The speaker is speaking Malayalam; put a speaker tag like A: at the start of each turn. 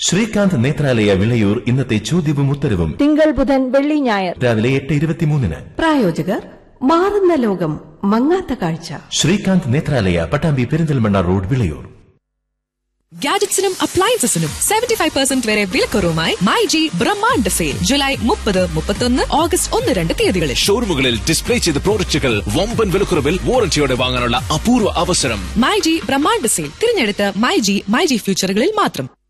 A: ശ്രീകാന്ത് നേത്രാലയ വിളയൂർ ഇന്നത്തെ ചോദ്യവും ഉത്തരവും
B: തിങ്കൾ ബുധൻ വെള്ളി ഞായർ
A: രാവിലെ 8:23.
B: പ്രായോജകർ മാറുന്ന ലോകം മങ്ങാത്ത കാഴ്ച.
A: ശ്രീകാന്ത് നേത്രാലയ, പട്ടാമ്പി പെരിന്തൽമണ്ണ റോഡ്, വിളയൂർ.
C: ഗാഡ്ജറ്റ്സിനും അപ്ലയൻസസിനും 75% വരെ വിലക്കുറവുമായി മൈജി ബ്രഹ്മാണ്ഡ സെയിൽ ജൂലൈ 30, 31, ഓഗസ്റ്റ് 1-2 തീയതികളിൽ.
D: ഷോറൂമുകളിൽ ഡിസ്പ്ലേ ചെയ്ത പ്രോഡക്റ്റുകൾ വമ്പൻ വിലക്കുറവിൽ വാറന്റിയോടെ വാങ്ങാനുള്ള അപൂർവ അവസരം.
C: മൈജി ബ്രഹ്മാണ്ഡ സെയിൽ തിരഞ്ഞെടുത്ത മൈജി ഫ്യൂച്ചറുകളിൽ മാത്രം.